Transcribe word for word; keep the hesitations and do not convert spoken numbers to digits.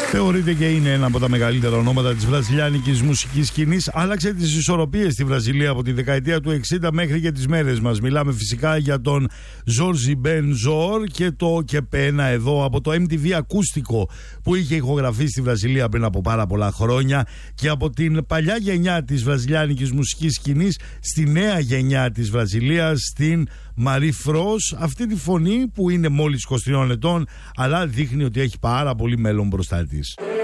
Θεωρείται και είναι ένα από τα μεγαλύτερα ονόματα της βραζιλιάνικης μουσικής σκηνής. Άλλαξε τις ισορροπίες στη Βραζιλία από τη δεκαετία του εξήντα μέχρι και τις μέρες μας. Μιλάμε φυσικά για τον Ζόρζι Μπενζόρ και το Κεπένα εδώ από το εμ τι βι ακούστικο που είχε ηχογραφεί στη Βραζιλία πριν από πάρα πολλά χρόνια, και από την παλιά γενιά της βραζιλιάνικης μουσικής σκηνής στη νέα γενιά της Βραζιλίας, στην Μαρί Φρος, αυτή τη φωνή που είναι μόλις είκοσι τριών ετών αλλά δείχνει ότι έχει πάρα πολύ μέλλον μπροστά της.